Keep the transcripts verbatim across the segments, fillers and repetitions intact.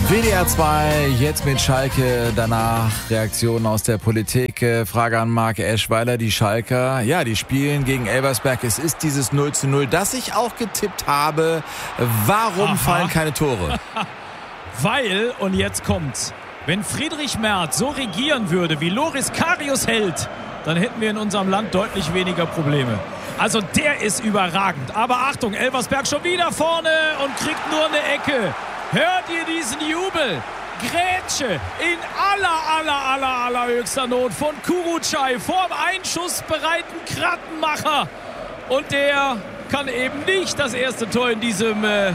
W D R zwei, jetzt mit Schalke, danach Reaktionen aus der Politik. Frage an Marc Eschweiler, die Schalker, ja, die spielen gegen Elversberg. Es ist dieses null zu null, das ich auch getippt habe. Warum Aha. fallen keine Tore? Weil, und jetzt kommt's, wenn Friedrich Merz so regieren würde, wie Loris Karius hält, dann hätten wir in unserem Land deutlich weniger Probleme. Also der ist überragend. Aber Achtung, Elversberg schon wieder vorne und kriegt nur eine Ecke. Hört ihr diesen Jubel? Grätsche in aller, aller, aller, allerhöchster Not von Kurucay vorm einschussbereiten Krattenmacher. Und der kann eben nicht das erste Tor in diesem äh,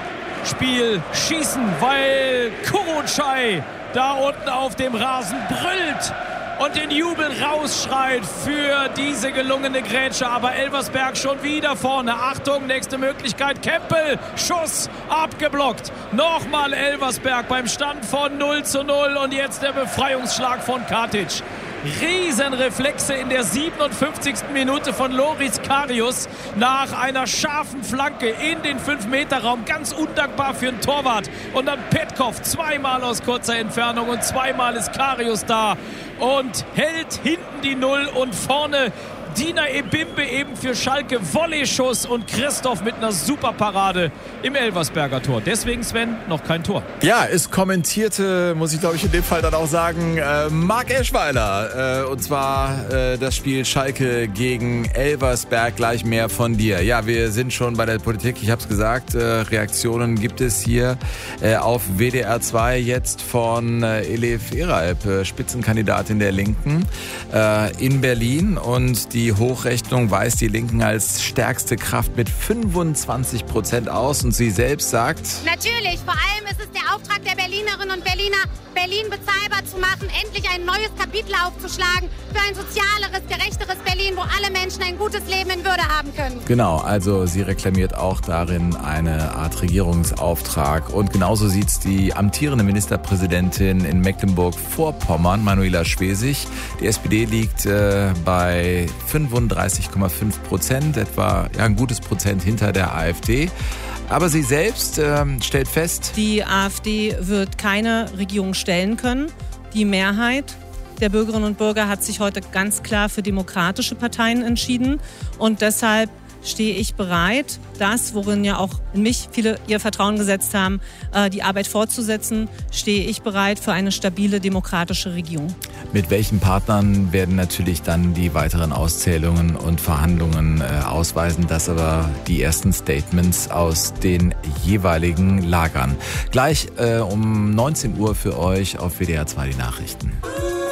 Spiel schießen, weil Kurucay da unten auf dem Rasen brüllt und den Jubel rausschreit für diese gelungene Grätsche. Aber Elversberg schon wieder vorne. Achtung, nächste Möglichkeit. Kempel, Schuss, abgeblockt. Nochmal Elversberg beim Stand von null zu null. Und jetzt der Befreiungsschlag von Katic. Riesenreflexe in der siebenundfünfzigsten Minute von Loris Karius nach einer scharfen Flanke in den fünf Meter Raum. Ganz undankbar für einen Torwart. Und dann Petkov zweimal aus kurzer Entfernung und zweimal ist Karius da und hält hinten die Null und vorne Dina Ebimbe eben für Schalke, Volley-Schuss und Christoph mit einer Superparade im Elversberger Tor. Deswegen, Sven, noch kein Tor. Ja, es kommentierte, muss ich glaube ich in dem Fall dann auch sagen, äh, Marc Eschweiler. Äh, und zwar äh, das Spiel Schalke gegen Elversberg. Gleich mehr von dir. Ja, wir sind schon bei der Politik. Ich habe es gesagt, äh, Reaktionen gibt es hier äh, auf W D R zwei jetzt von äh, Elif Eralp, äh, Spitzenkandidatin der Linken äh, in Berlin. Und die Die Hochrechnung weist die Linken als stärkste Kraft mit fünfundzwanzig Prozent aus. Und sie selbst sagt: Natürlich, vor allem ist es der Auftrag der Berlinerinnen und Berliner, Berlin bezahlbar zu machen, endlich ein neues Kapitel aufzuschlagen für ein sozialeres, gerechteres Berlin, wo alle Menschen ein gutes Leben in Würde haben können. Genau, also sie reklamiert auch darin eine Art Regierungsauftrag. Und genauso sieht es die amtierende Ministerpräsidentin in Mecklenburg-Vorpommern, Manuela Schwesig. Die S P D liegt äh, bei fünfunddreißig Komma fünf Prozent, etwa ja, ein gutes Prozent hinter der AfD. Aber sie selbst ähm, stellt fest: Die AfD wird keine Regierung stellen können. Die Mehrheit der Bürgerinnen und Bürger hat sich heute ganz klar für demokratische Parteien entschieden. Und deshalb stehe ich bereit, das, worin ja auch in mich viele ihr Vertrauen gesetzt haben, die Arbeit fortzusetzen, stehe ich bereit für eine stabile demokratische Regierung. Mit welchen Partnern werden natürlich dann die weiteren Auszählungen und Verhandlungen äh, ausweisen, das aber die ersten Statements aus den jeweiligen Lagern. Gleich äh, um neunzehn Uhr für euch auf W D R zwei die Nachrichten.